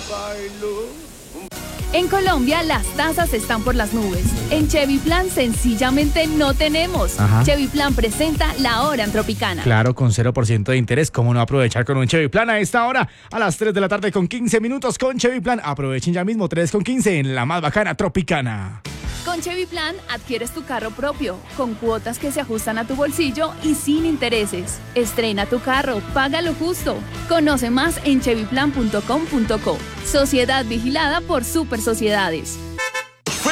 En Colombia, las tasas están por las nubes. En Chevy Plan, sencillamente no tenemos. Ajá. Chevy Plan presenta La Hora en Tropicana. Claro, con 0% de interés. ¿Cómo no aprovechar con un Chevy Plan a esta hora? A las 3 de la tarde con 15 minutos con Chevy Plan. Aprovechen ya mismo 3 con 15 en la más bacana Tropicana. Con Chevy Plan adquieres tu carro propio, con cuotas que se ajustan a tu bolsillo y sin intereses. Estrena tu carro, paga lo justo. Conoce más en chevyplan.com.co. Sociedad vigilada por Super Sociedades.